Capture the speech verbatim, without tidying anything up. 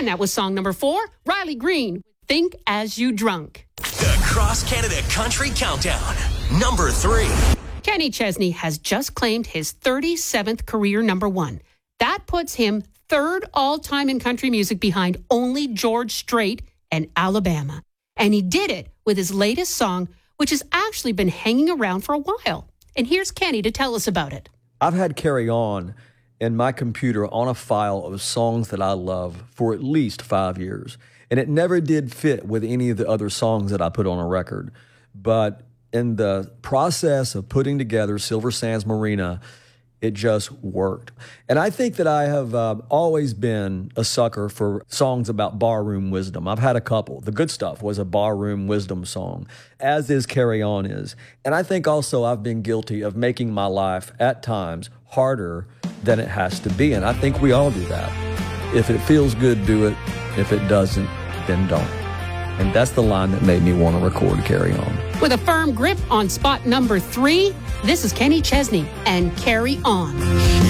And that was song number four, Riley Green, Think As You Drunk. The Cross Canada Country Countdown, number three. Kenny Chesney has just claimed his thirty-seventh career number one. That puts him third all-time in country music behind only George Strait and Alabama. And he did it with his latest song, which has actually been hanging around for a while. And here's Kenny to tell us about it. I've had Carry On in my computer on a file of songs that I love for at least five years. And it never did fit with any of the other songs that I put on a record. But in the process of putting together Silver Sands Marina, it just worked. And I think that I have uh, always been a sucker for songs about barroom wisdom. I've had a couple. The Good Stuff was a barroom wisdom song, as is Carry On is. And I think also I've been guilty of making my life at times harder than it has to be. And I think we all do that. If it feels good, do it. If it doesn't, then don't. And that's the line that made me want to record Carry On. With a firm grip on spot number three, this is Kenny Chesney and Carry On.